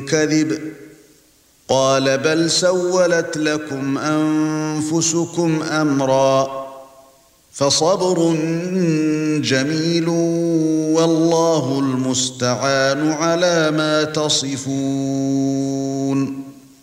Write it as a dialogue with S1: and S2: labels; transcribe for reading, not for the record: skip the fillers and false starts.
S1: الكذب قال بل سولت لكم أنفسكم أمرا فصبر جميل والله المستعان على ما تصفون